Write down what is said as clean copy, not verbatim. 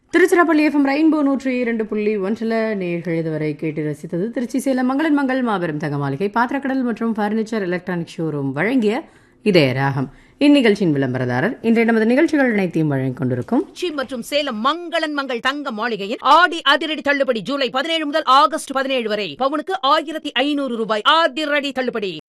Tiruchirappalli FM rainbow 102.1 நேயர்கள் இதுவரை கேட்டு ரசித்தது திருச்சி சேலம் மங்களன் மங்கள் மாபெரும் தங்க மாளிகை பாத்திரக்கடல் மற்றும் பர்னிச்சர் எலக்ட்ரானிக் ஷோரூம் வழங்கிய இதய ராகம். இந்நிகழ்ச்சியின் விளம்பரதாரர் இன்றைய நமது நிகழ்ச்சிகள் அனைத்தையும் வழங்கிக் கொண்டிருக்கும் திருச்சி மற்றும் சேலம் மங்களன் மங்கள் தங்க மாளிகையில் ஆடி அதிரடி தள்ளுபடி ஜூலை 17 முதல் ஆகஸ்ட் 17 வரை பவுனுக்கு 1500 ரூபாய் அதிரடி தள்ளுபடி.